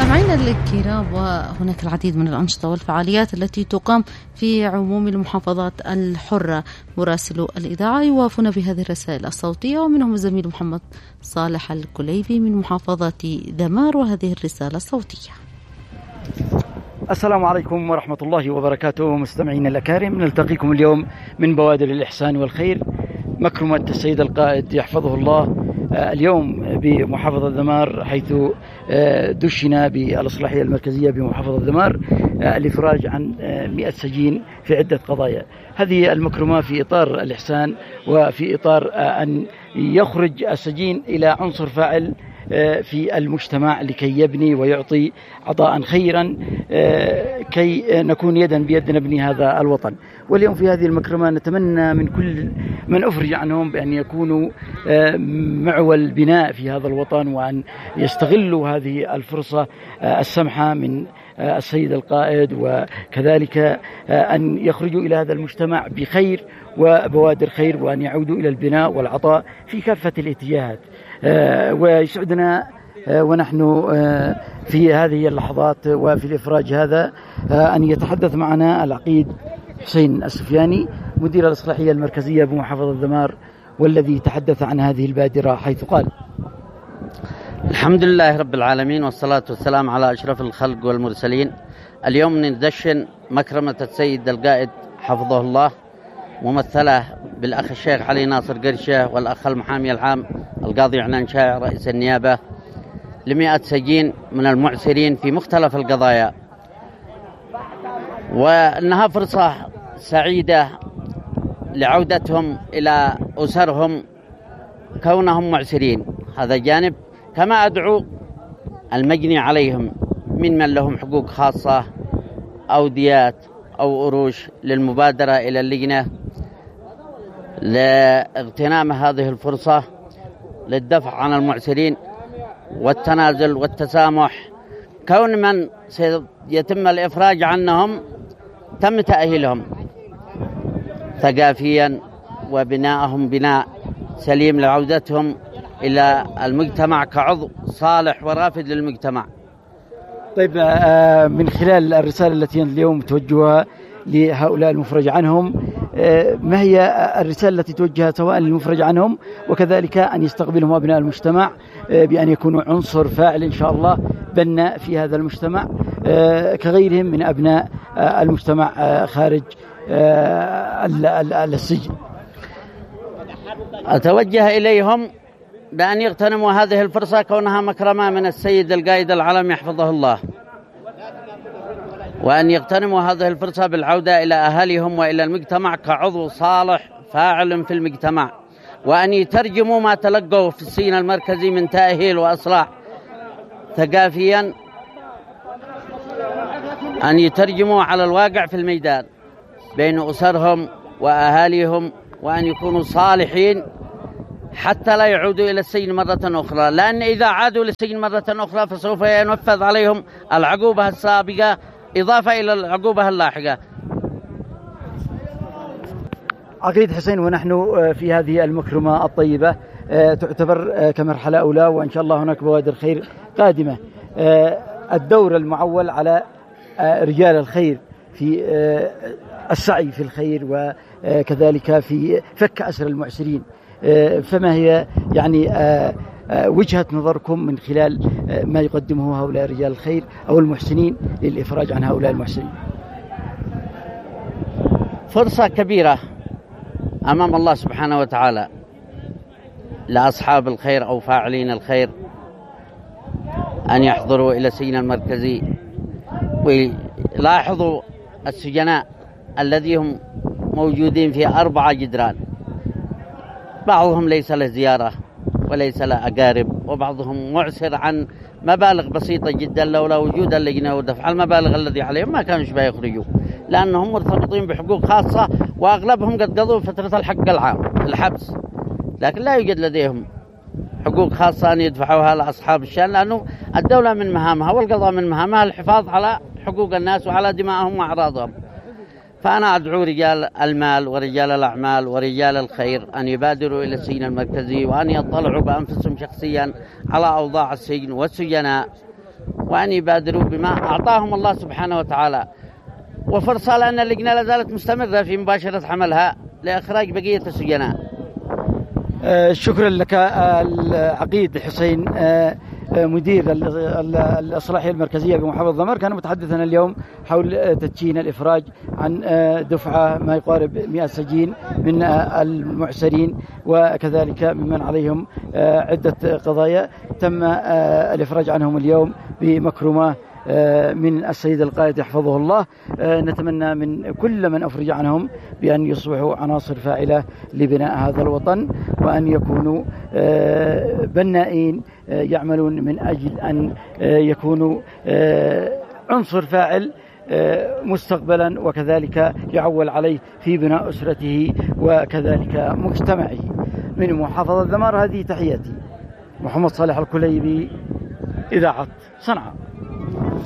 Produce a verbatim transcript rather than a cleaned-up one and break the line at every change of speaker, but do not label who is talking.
مستمعينا الكرام، وهناك العديد من الأنشطة والفعاليات التي تقام في عموم المحافظات الحرة. مراسلو الإذاعة يوافون بهذه الرسائل الصوتية، ومنهم الزميل محمد صالح الكليبي من محافظة ذمار، وهذه الرسالة الصوتية.
السلام عليكم ورحمة الله وبركاته. مستمعينا الأكارم، نلتقيكم اليوم من بوادر الإحسان والخير، مكرمة السيد القائد يحفظه الله، اليوم بمحافظة ذمار، حيث دشنا بالإصلاحية المركزية بمحافظة ذمار الإفراج عن مئة سجين في عدة قضايا. هذه المكرمة في إطار الإحسان، وفي إطار أن يخرج السجين إلى عنصر فاعل في المجتمع لكي يبني ويعطي عطاء خيرا، كي نكون يدا بيد نبني هذا الوطن. واليوم في هذه المكرمة نتمنى من كل من أفرج عنهم بأن يكونوا معول بناء في هذا الوطن، وأن يستغلوا هذه الفرصة السمحة من السيد القائد، وكذلك أن يخرجوا إلى هذا المجتمع بخير وبوادر خير، وأن يعودوا إلى البناء والعطاء في كافة الاتجاهات. ويسعدنا ونحن في هذه اللحظات وفي الإفراج هذا أن يتحدث معنا العقيد حسين السفياني، مدير الإصلاحية المركزية بمحافظة ذمار، والذي تحدث عن هذه البادرة، حيث قال:
الحمد لله رب العالمين، والصلاة والسلام على أشرف الخلق والمرسلين. اليوم ندشن مكرمة السيد القائد حفظه الله، ممثلة بالأخ الشيخ علي ناصر قرشة، والأخ المحامي العام القاضي عنان شاع رئيس النيابة، لمئة سجين من المعسرين في مختلف القضايا. وأنها فرصة سعيدة لعودتهم إلى أسرهم كونهم معسرين، هذا جانب. كما أدعو المجني عليهم من من لهم حقوق خاصة أو ديات أو أروش للمبادرة إلى اللجنة لاغتنام هذه الفرصة للدفع عن المعسرين والتنازل والتسامح، كون من سيتم الإفراج عنهم تم تأهيلهم ثقافيا وبناءهم بناء سليم لعودتهم إلى المجتمع كعضو صالح ورافد للمجتمع.
طيب، من خلال الرسالة التي اليوم توجهها لهؤلاء المفرج عنهم، ما هي الرسالة التي توجهها سواء للمفرج عنهم وكذلك أن يستقبلهم أبناء المجتمع بأن يكونوا عنصر فاعل إن شاء الله بناء في هذا المجتمع كغيرهم من أبناء المجتمع خارج السجن؟
أتوجه إليهم بأن يغتنموا هذه الفرصة كونها مكرمة من السيد القائد العلم يحفظه الله، وأن يغتنموا هذه الفرصة بالعودة إلى أهلهم وإلى المجتمع كعضو صالح فاعل في المجتمع، وأن يترجموا ما تلقوا في السجن المركزي من تأهيل وإصلاح ثقافيا، أن يترجموا على الواقع في الميدان بين أسرهم وأهاليهم، وأن يكونوا صالحين حتى لا يعودوا إلى السجن مرة أخرى، لأن إذا عادوا للسجن مرة أخرى فسوف ينفذ عليهم العقوبة السابقة إضافة إلى العقوبة اللاحقة.
عقيد حسين، ونحن في هذه المكرمة الطيبة تعتبر كمرحلة أولى، وإن شاء الله هناك بوادر خير قادمة. الدور المعول على رجال الخير في السعي في الخير وكذلك في فك أسر المعسرين، فما هي يعني وجهة نظركم من خلال ما يقدمه هؤلاء رجال الخير أو المحسنين للإفراج عن هؤلاء المحسنين؟
فرصة كبيرة أمام الله سبحانه وتعالى لأصحاب الخير أو فاعلين الخير أن يحضروا إلى السجن المركزي ويلاحظوا السجناء الذين هم موجودين في أربعة جدران، بعضهم ليس له زيارة وليس له أقارب، وبعضهم معسر عن مبالغ بسيطة جدا، لولا وجود اللجنة ودفع المبالغ الذي عليهم ما كانوا شبه يخرجوا، لأنهم مرتبطين بحقوق خاصة، وأغلبهم قد قضوا فترة الحق العام الحبس، لكن لا يوجد لديهم حقوق خاصة أن يدفعوها لأصحاب الشأن، لأنه الدولة من مهامها والقضاء من مهامها الحفاظ على حقوق الناس وعلى دمائهم وأعراضهم. فأنا أدعو رجال المال ورجال الأعمال ورجال الخير أن يبادروا إلى السجن المركزي، وأن يطلعوا بأنفسهم شخصيا على أوضاع السجن والسجناء، وأن يبادروا بما أعطاهم الله سبحانه وتعالى. وفرصة لأن اللجنة لا زالت مستمرة في مباشرة عملها لإخراج بقية السجناء.
آه شكرا لك آه العقيد حسين آه مدير الإصلاحية المركزية بمحافظة ضمر، كان متحدثنا اليوم حول تدشين الإفراج عن دفعة ما يقارب مئة سجين من المعسرين وكذلك ممن عليهم عدة قضايا. تم الإفراج عنهم اليوم بمكرمة من السيد القائد يحفظه الله. نتمنى من كل من أفرج عنهم بأن يصبحوا عناصر فاعلة لبناء هذا الوطن، وأن يكونوا بنائين يعملون من أجل أن يكونوا عنصر فاعل مستقبلا، وكذلك يعول عليه في بناء أسرته وكذلك مجتمعه. من محافظة ذمار هذه تحياتي، محمد صالح الكليبي، إذاعة صنعاء.